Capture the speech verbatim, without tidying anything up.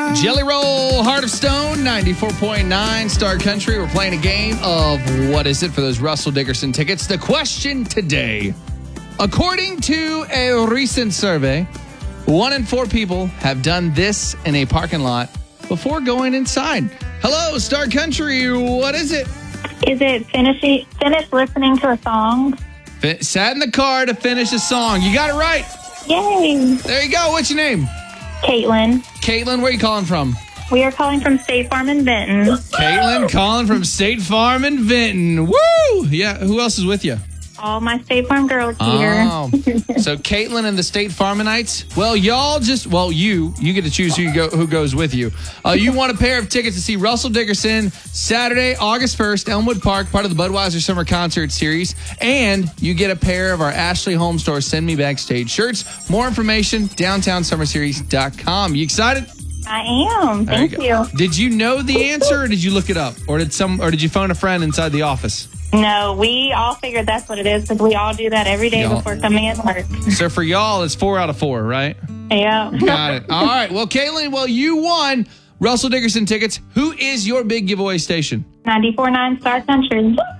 Jelly Roll, Heart of Stone, ninety-four point nine Star Country. We're playing a game of What Is It for those Russell Dickerson tickets. The question today, according to a recent survey, one in four people have done this in a parking lot before going inside. Hello, Star Country. What is it? Is it finishing, finish listening to a song? F- sat in the car to finish a song. You got it right. Yay. There you go. What's your name? Caitlin. Caitlin, where are you calling from? We are calling from State Farm in Benton. Caitlin calling from State Farm in Vinton. Woo! Yeah, who else is with you? All my State Farm girls here. Oh, so Caitlin and the State Farmanites. Well, y'all just, well, you, you get to choose who you go, who goes with you. Uh, you want a pair of tickets to see Russell Dickerson Saturday, August first, Elmwood Park, part of the Budweiser Summer Concert Series. And you get a pair of our Ashley Home Store Send Me Backstage shirts. More information, downtown summer series dot com. You excited? I am. Thank you, you. Did you know the answer or did you look it up? Or did some, or did you phone a friend inside the office? No, we all figured that's what it is because we all do that every day Y'all. before coming in work. So for y'all, it's four out of four, right? Yeah. Got it. All right. Well, Caitlin, well, you won Russell Dickerson tickets. Who is your big giveaway station? ninety-four point nine Star Country.